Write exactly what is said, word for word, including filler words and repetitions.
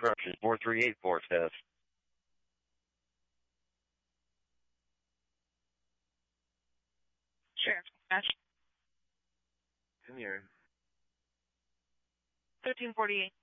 correction, four three eight four test. Sure. Ash. Come here. thirteen forty-eight.